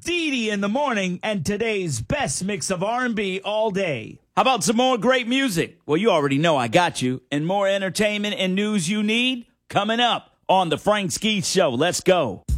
Dee in the morning and today's best mix of R&B all day. How about some more great music? Well, you already know I got you. And more entertainment and news you need? Coming up on The Frank Ski Show. Let's go.